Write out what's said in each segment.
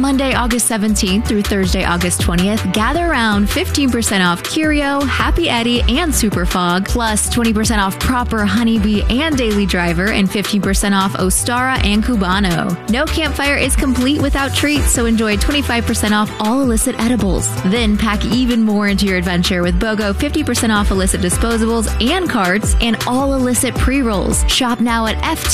Monday, August 17th through Thursday, August 20th, gather around 15% off Curio, Happy Eddie, and Super Fog, plus 20% off Proper, Honeybee, and Daily Driver, and 15% off Ostara and Cubano. No campfire is complete without treats, so enjoy 25% off all illicit edibles. Then pack even more into your adventure with BOGO 50% off illicit disposables and carts and all illicit pre-rolls. Shop now at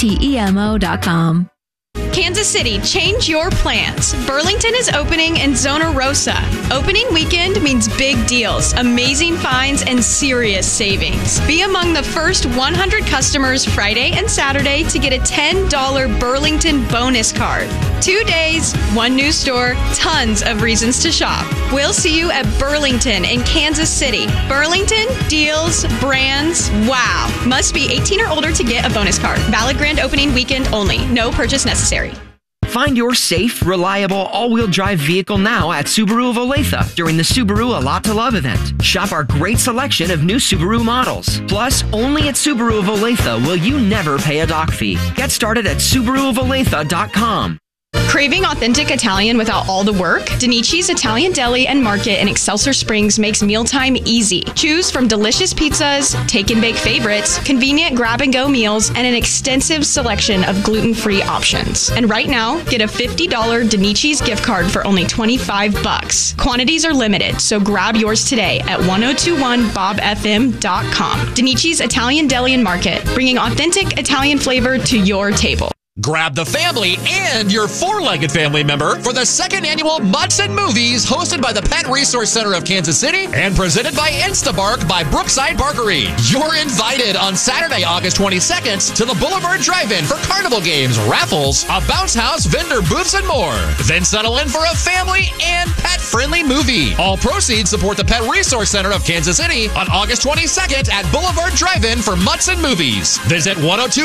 FTEMO.com. Kansas City, change your plans. Burlington is opening in Zona Rosa. Opening weekend means big deals, amazing finds, and serious savings. Be among the first 100 customers Friday and Saturday to get a $10 Burlington bonus card. 2 days, one new store, tons of reasons to shop. We'll see you at Burlington in Kansas City. Burlington, deals, brands, wow. Must be 18 or older to get a bonus card. Valid grand opening weekend only. No purchase necessary. Find your safe, reliable, all-wheel drive vehicle now at Subaru of Olathe during the Subaru A Lot to Love event. Shop our great selection of new Subaru models. Plus, only at Subaru of Olathe will you never pay a dock fee. Get started at SubaruofOlathe.com. Craving authentic Italian without all the work? Donici's Italian Deli and Market in Excelsior Springs makes mealtime easy. Choose from delicious pizzas, take-and-bake favorites, convenient grab-and-go meals, and an extensive selection of gluten-free options. And right now, get a $50 Donici's gift card for only $25. Quantities are limited, so grab yours today at 1021bobfm.com. Donici's Italian Deli and Market, bringing authentic Italian flavor to your table. Grab the family and your four-legged family member for the second annual Mutts and Movies hosted by the Pet Resource Center of Kansas City and presented by Instabark by Brookside Barkery. You're invited on Saturday, August 22nd to the Boulevard Drive-In for carnival games, raffles, a bounce house, vendor booths, and more. Then settle in for a family and pet-friendly movie. All proceeds support the Pet Resource Center of Kansas City on August 22nd at Boulevard Drive-In for Mutts and Movies. Visit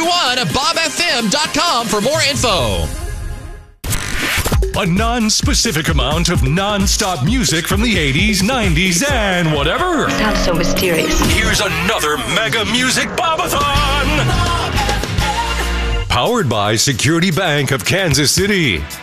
1021bobfm.com for more info. A non-specific amount of non-stop music from the 80s, 90s, and whatever. Sounds so mysterious. Here's another Mega Music Bobathon! Powered by Security Bank of Kansas City.